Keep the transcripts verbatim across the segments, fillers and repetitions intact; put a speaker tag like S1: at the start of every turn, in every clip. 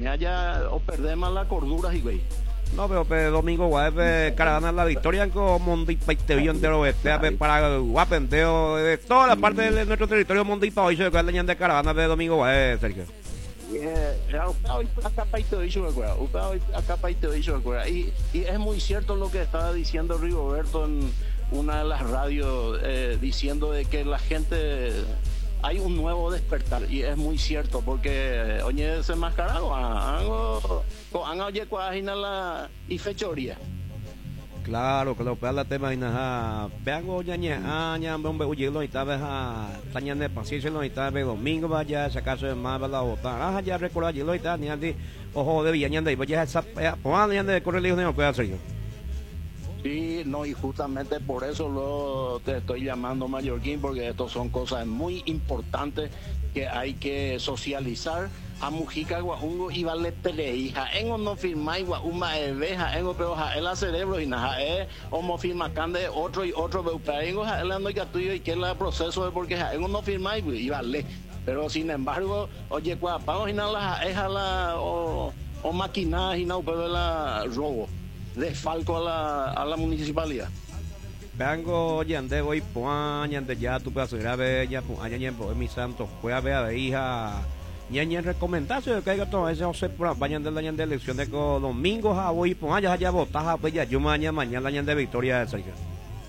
S1: me haya o perder más la cordura y güey.
S2: No, pero, pero domingo guape caravana la victoria con Mondi Paitevio entero este para guapenteo de toda la parte de nuestro territorio Mondi pa hoy se que la de caravana de domingo guape, Sergio.
S1: Y, y es muy cierto lo que estaba diciendo Rigoberto en una de las radios, eh, diciendo de que la gente hay un nuevo despertar, y es muy cierto porque oye se mascarado algo han oye cuajina la y fechoría.
S2: Claro, claro, para la tema ina vean oña aña bombe uye lo ita beja taña de paciencia lo ita be domingo vaya sacaso de más la otra ah ya recordar lo ita ni andi ojo de viña de vaya esa pues anda de correr no puede hacer yo.
S1: Sí, no, y justamente por eso lo te estoy llamando Mallorquín, porque estos son cosas muy importantes que hay que socializar. A Mujica guaungo y vale hija en no firma igual una eveja en pero el cerebro y nada es homo firma cande otro y otro pero en el que tuyo y que el proceso de porque en no firma y vale, pero sin embargo oye cuando vamos y nada es a la o, o maquinaje y no pero la robo de falco a la, a la municipalidad.
S2: Vengo yande voy puan yande ya tu pedazo grave ya pues allá en mi santo fue a ver a hija y en recomendación que hay todo ese José vayan de la de elecciones con domingos a hoy pues allá allá votaja pues ya yo mañana mañana la de victoria de Sergio.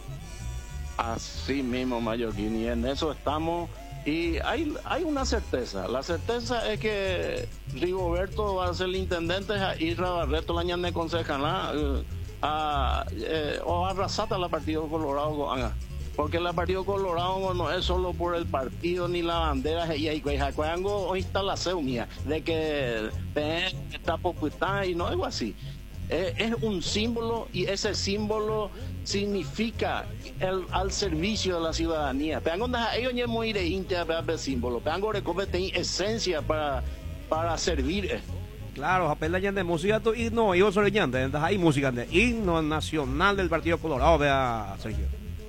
S1: Así mismo Mallorquín, y en eso estamos. Y hay, hay una certeza, la certeza es que Rigoberto va a ser el intendente y Barreto la ñande concejala a, eh, o arrasata a la Partido Colorado, porque el Partido Colorado no es solo por el partido ni la bandera y hay algo instalación mía de que está popular y no algo así. Eh, es un símbolo y ese símbolo significa el, al servicio de la ciudadanía. Pero ellos no muy de íntea para símbolo, pero recoge esencia para para servir.
S2: Claro, apela de música tu himno, yo soy llante, entonces hay música de himno nacional del Partido Colorado, vea Sergio.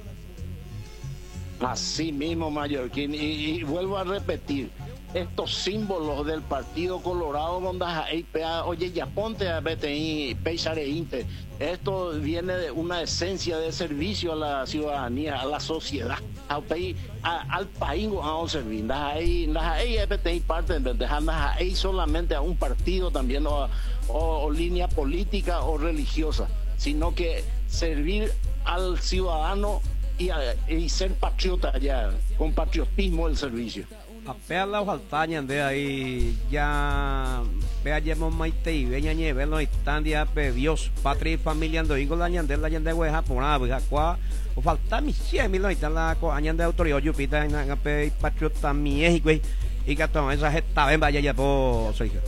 S1: Así mismo, Mallorquín, y, y vuelvo a repetir, estos símbolos del Partido Colorado, donde oye, ya ponte a B T I, Peisareinte, esto viene de una esencia de servicio a la ciudadanía, a la sociedad, al país, a, al país vamos a servir. Ahí B T I parte, dejando ahí solamente a un partido también, o, o, o línea política o religiosa, sino que servir al ciudadano y, y ser patriota ya, con patriotismo del servicio.
S2: Apea la faltaña de ahí ya vea llevamos maite y veña nieve no están dia pe Dios patria y familia ando digo la ñande la ñande hueja por nada pues acá o falta mi cien mil no están la ñande autoridad yo pita en la pe patriota mi es güey y que toda esa gente ven vaya ya por Sergio.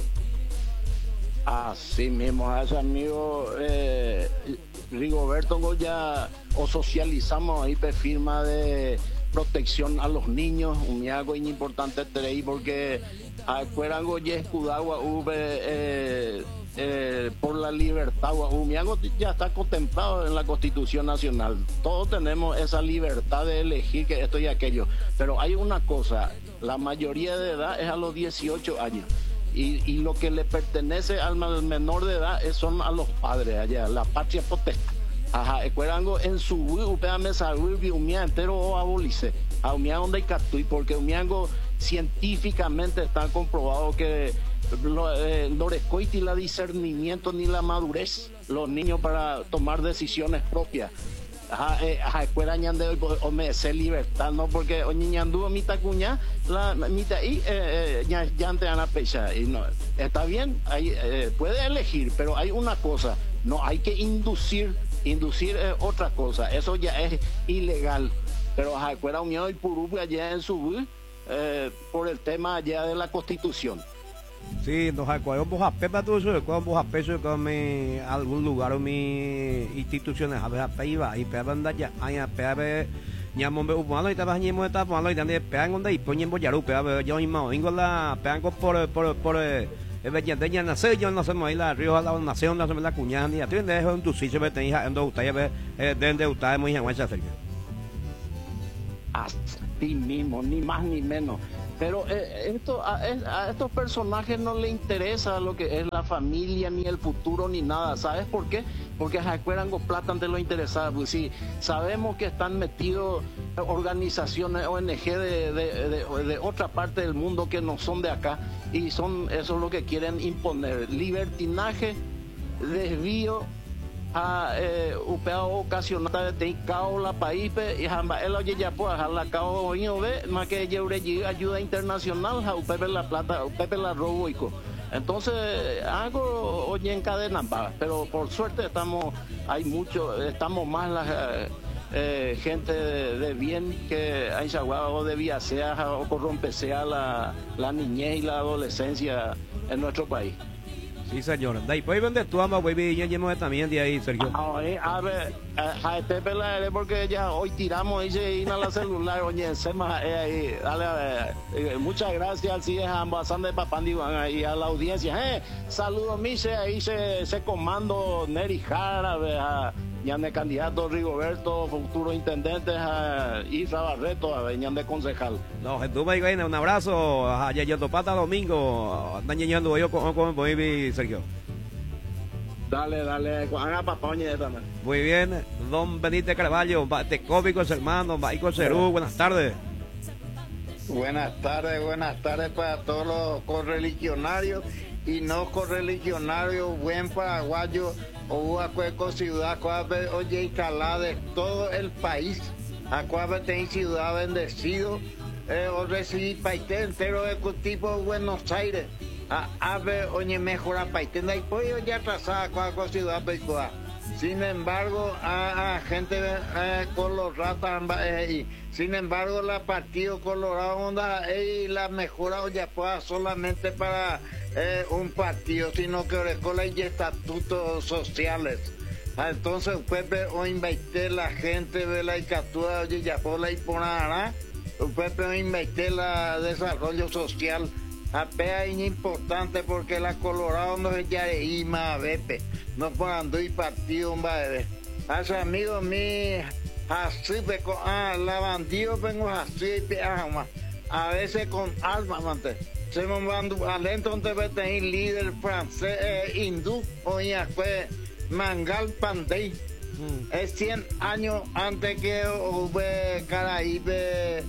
S1: Así mismo a ese amigo eh, Rigoberto ya o socializamos ahí pe firma de protección a los niños, un algo importante ahí porque acuerdan goye escudagua eh, eh, por la libertad un algo ya está contemplado en la Constitución Nacional. Todos tenemos esa libertad de elegir que esto y aquello, pero hay una cosa, la mayoría de edad es a los dieciocho años. Y, y lo que le pertenece al menor de edad es, son a los padres allá, la patria potestad. Ajá, escuelango en su upea mesa rubio umia entero o abolice a umia donde catui porque umiango científicamente está comprobado que lo, eh, no rescoiti la discernimiento ni la madurez los niños para tomar decisiones propias. Ajá, eh, ajá, escuela ñande o me sé libertad, no porque o ñandu mita cuña la mita y eh, ya ya te ana pecha y no está bien, hay, eh, puede elegir, pero hay una cosa, no hay que inducir. Inducir es otra cosa, eso ya es ilegal, pero acuerda unión y Purú allá en su eh, por el tema allá de la Constitución.
S2: Sí, nos acuerdo a pepa todo eso, cuando a peso con mi algún lugar o mi instituciones a ver a peiva y pepa anda ya hay a pepe ñamo be humano y estaba ñemo está humano y también pean onda y ponen boyaru pepe yo mismo vengo la pean por por por es verdad, ya nace yo no sé más la río a la nación no se me la cuñada ni a ti de eso en tu sitio me tenía en donde usted ve de usted muy en esa Sergio.
S1: Así mismo, ni más ni menos. Pero eh, esto, a, a estos personajes no les interesa lo que es la familia, ni el futuro, ni nada. ¿Sabes por qué? Porque a Cuerango Plata te lo interesa. Pues sí, sabemos que están metidos organizaciones O N G de, de, de, de otra parte del mundo que no son de acá. Y son eso es lo que quieren imponer. Libertinaje, desvío, a eh, upea ocasional de cao la país y jamba el oye ya pues a la cao yo ve más que lleure ayuda internacional a upepe la plata upepe la roboico. Entonces algo oye en cadena va, pero por suerte estamos hay mucho estamos más la eh, gente de, de bien que hay o de sea o corrompe sea la, la niñez y la adolescencia en nuestro país.
S2: Sí, señor. De ahí, pues, ¿dónde tú amas, güey? Ya llevamos también de ahí, Sergio.
S1: A ver, a este pelea, porque ya hoy tiramos, dice, ir a la celular, oye, se más ahí, dale, a ver, muchas gracias, sí, a ambasán de Papandiguan y a la audiencia, eh, saludos, Mise, ahí se, se comando Neri Jara, a ñan de candidato Rigoberto, futuro intendente, a Isra Barreto, a ñan de concejal.
S2: No, Jesús Maigüena, un abrazo, a Yayato Pata Domingo, están ñeñando yo con, con, con Sergio.
S1: Dale, dale, haga papá, oye, también.
S2: Muy bien, don Benítez Carvalho, de Cómicos Hermanos, Maico Cerú, buenas tardes.
S3: Buenas tardes, buenas tardes para todos los correligionarios y no correligionarios, buen paraguayo, o Acueco Ciudad, Coabe, oye, instalada de todo el país, Acuabe ten ciudad bendecido, eh, o recibí paité entero de tipo Buenos Aires, a ave, oye, mejora paité, y pues ya atrasada, Acuaco Ciudad, Peicoa. Sin embargo, a, a gente eh, con los ratas, eh, y, sin embargo, la Partido Colorado onda eh, la mejora ya pueda solamente para eh, un partido, sino que con y estatutos sociales. Ah, entonces, Pepe, o invité la gente de la Icatúa, oye, ya por la Iponara, Pepe, o invité la desarrollo social. Apea es importante porque la Colorado no es ya de Ima, Pepe. No puedan ir partido, un bebé. Hace amigos míos, así, ah, la bandido vengo así, a veces con alma, mante. Se me mandó alento donde ve tener líder francés, eh, hindú, o ya fue Mangal Pandey. Mm. Es cien años antes que hubo Caraíbe,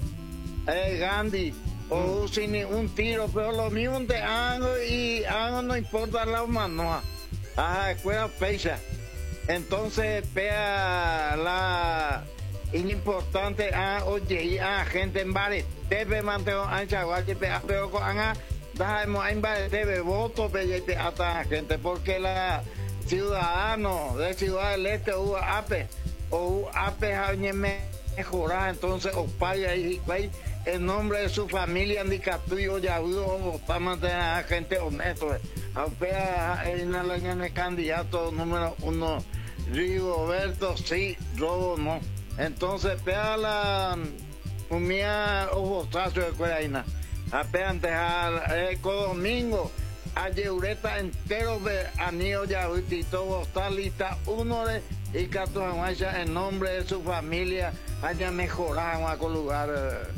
S3: eh, Gandhi. O sin un tiro, pero lo mismo de Ango y Ango no importa la humana. Ah, escuela pecha. Entonces, pea la importante a oye, a gente en bares, debe mantener a chaguache, pero con Anga, dejamos en bares, debe voto, pe hasta gente, porque la ciudadano de Ciudad del Este, U A P, o U A P, a mejorar, entonces, o paya y en nombre de su familia, Andicatuyo, Yahudo, o para mantener a gente honesta. Aunque en la línea de candidato número uno, Rigoberto, sí, Robo, no. Entonces, pega la mía, ojo, trazo de Cueraina. Apenas dejar el domingo, a Yeureta entero de anillo Yahudo, y todo está lista, uno de y Catuamacha, en nombre de su familia, haya mejorado a con lugar.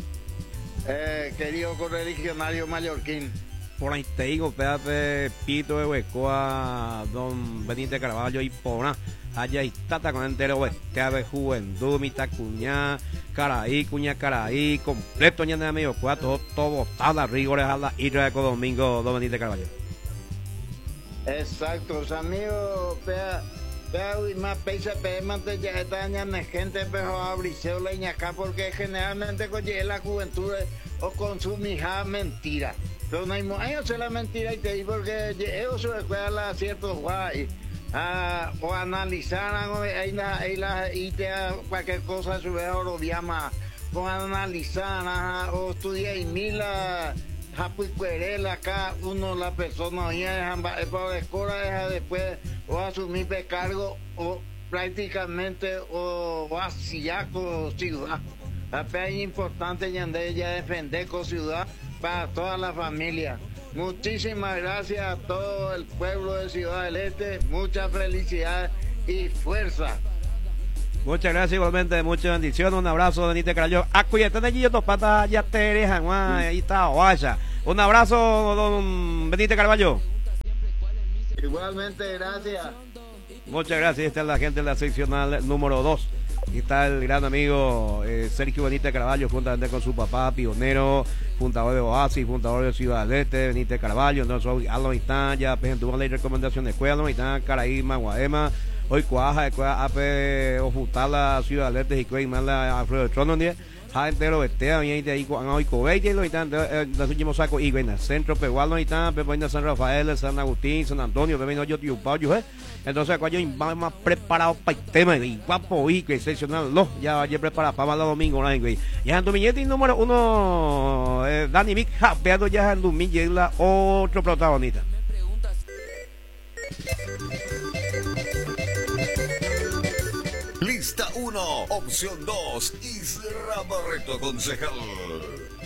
S3: Eh, querido correligionario mallorquín.
S2: Por ahí te digo, pédate Pito de Huecoa, don Benítez Carvalho y Pona, allá y tata con entero bestia de juventud, mitad cuñá, caraí, cuña caraí, completo ña de medio cuatro, todo botado, rigores a la ira de Domingo, don Benítez Carvalho.
S3: Exacto, los amigos, pea, pea, y más peisa, pea, mantes ya esta ña gente, pero abriseo la ñacá, porque generalmente con la juventud o con su mija mentira. Pero no hay ellos se la mentira y te digo porque ellos se recuerdan a ciertos guay ah, o analizaran o ahí la ahí la y te cualquier cosa su vez o llama o analizar o estudiar y mila japuicuerela acá uno la persona ya para escuela deja después o asumir cargo o prácticamente o vaciar con ciudad. Es importante ya defender con ciudad para toda la familia. Muchísimas gracias a todo el pueblo de Ciudad del Este, mucha felicidad y fuerza.
S2: Muchas gracias igualmente, muchas bendiciones, un abrazo, Benítez Carballo. Acuídate de allí, dos patas, ya te dejan, ahí está, vaya. Un abrazo, don Benítez Carballo.
S3: Igualmente, gracias.
S2: Muchas gracias, esta es la gente de la seccional número dos. Aquí está el gran amigo eh, Sergio Benítez Carballo, juntamente con su papá, pionero, fundador de Oasis, fundador de Ciudad del Este, Benítez Carballo. Entonces, a los instantes, ya presentó una recomendación de escuela, los instantes, Caraíma, Guadema, hoy Cuaja, escuela A P, Ofutala, Ciudad del Este, y Cuey, Mala, Alfredo de Trono, ja entero bestea bien de ahí con hoy cobeite lo están de los últimos sacos y bueno centro pegualo y están pepo San Rafael, San Agustín, San Antonio, pepo yo tío Pau yo entonces cuando yo más preparado para el tema y guapo y que excepcional no ya vaya preparado para el domingo no güey ya en tu billete número uno eh, Dani Mick japeando ya en tu billete otro protagonista.
S4: Lista uno, opción dos, Isra Barreto, concejal.